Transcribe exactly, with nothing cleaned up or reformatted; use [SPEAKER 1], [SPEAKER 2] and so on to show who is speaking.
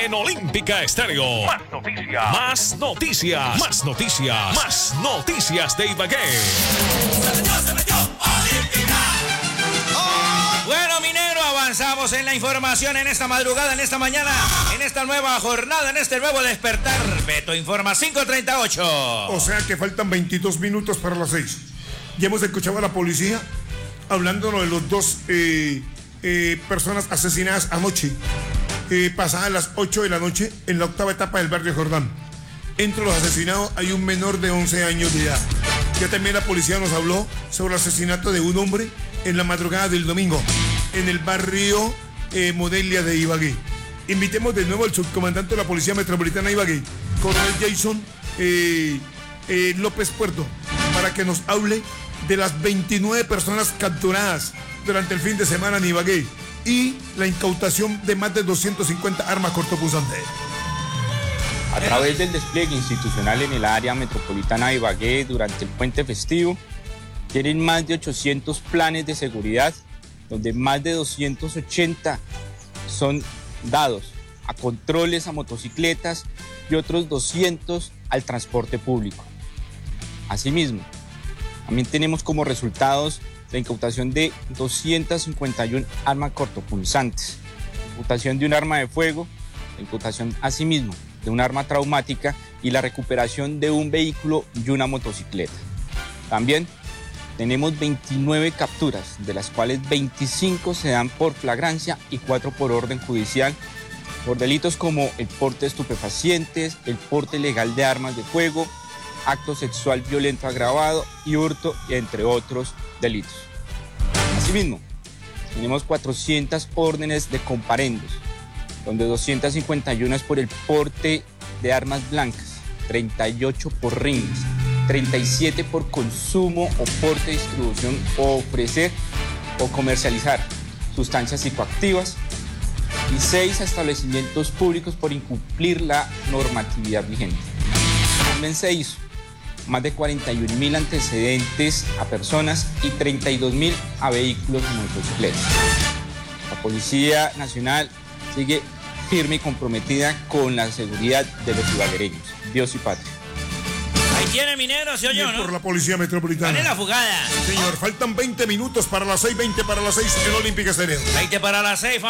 [SPEAKER 1] en Olímpica Estéreo.
[SPEAKER 2] Más noticias.
[SPEAKER 1] Más noticias. Más noticias. Más noticias de Ibagué.
[SPEAKER 3] Se metió, se metió, Olímpica.
[SPEAKER 4] Oh. Bueno, minero, avanzamos en la información en esta madrugada, en esta mañana, en esta nueva jornada, en este nuevo despertar. Beto informa cinco treinta y ocho.
[SPEAKER 5] O sea que faltan veintidós minutos para las seis. Ya hemos escuchado a la policía hablándonos de los dos eh, eh, personas asesinadas anoche, eh, pasadas las ocho de la noche, en la octava etapa del barrio Jordán. Entre los asesinados hay un menor de once años de edad. Ya también la policía nos habló sobre el asesinato de un hombre en la madrugada del domingo, en el barrio eh, Modelia de Ibagué. Invitemos de nuevo al subcomandante de la Policía Metropolitana de Ibagué, coronel Jason eh, eh, López Puerto, para que nos hable de las veintinueve personas capturadas durante el fin de semana en Ibagué y la incautación de más de doscientas cincuenta armas cortopunzantes.
[SPEAKER 6] A través del despliegue institucional en el área metropolitana de Ibagué durante el puente festivo, tienen más de ochocientos planes de seguridad, donde más de doscientos ochenta son dados a controles a motocicletas y otros doscientos al transporte público. Asimismo, también tenemos como resultados la incautación de doscientas cincuenta y una armas cortopunzantes, la incautación de un arma de fuego, la incautación asimismo de un arma traumática y la recuperación de un vehículo y una motocicleta. También tenemos veintinueve capturas, de las cuales veinticinco se dan por flagrancia y cuatro por orden judicial, por delitos como el porte de estupefacientes, el porte ilegal de armas de fuego, acto sexual violento agravado y hurto, entre otros delitos. Asimismo, tenemos cuatrocientas órdenes de comparendos, donde doscientas cincuenta y una es por el porte de armas blancas, treinta y ocho por rines, treinta y siete por consumo o porte, distribución o ofrecer o comercializar sustancias psicoactivas y seis establecimientos públicos por incumplir la normatividad vigente. También se hizo más de cuarenta y un mil antecedentes a personas y treinta y dos mil a vehículos y motocicletas. La Policía Nacional sigue firme y comprometida con la seguridad de los ibaguereños. Dios y patria.
[SPEAKER 4] Ahí tiene, minero, ¿se oyó, no?
[SPEAKER 5] Por la Policía Metropolitana.
[SPEAKER 4] Dale la fugada.
[SPEAKER 5] Señor, faltan veinte minutos para las seis, veinte para las seis en Olímpica Estéreo.
[SPEAKER 4] veinte para las seis,